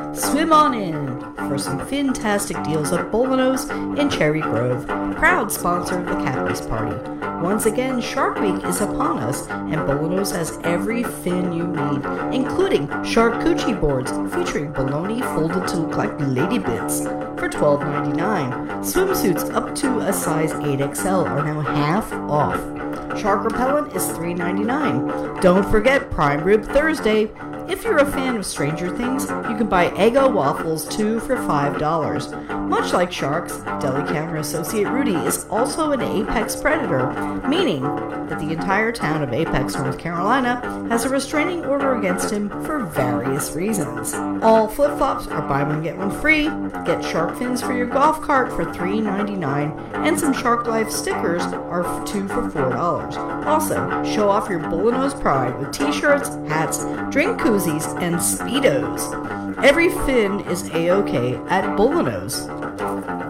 Swim on in for some fantastic deals at Bolanos in Cherry Grove, proud sponsor of the Caddies Party. Once again, Shark Week is upon us, and Bolanos has every fin you need, including charcuterie boards featuring bologna folded to look like lady bits for $12.99. Swimsuits up to a size 8XL are now half off. Shark repellent is $3.99. Don't forget Prime Rib Thursday. If you're a fan of Stranger Things, you can buy Eggo waffles 2 for $5. Much like sharks, deli counter associate Rudy is also an apex predator, meaning that the entire town of Apex, North Carolina has a restraining order against him for various reasons. All flip-flops are buy one get one free. Get shark fins for your golf cart for $3.99, and some Shark Life stickers are 2 for $4. Also, show off your Bolanos pride with t-shirts, hats, drink koozies, and Speedos. Every fin is A-OK at Bolanos.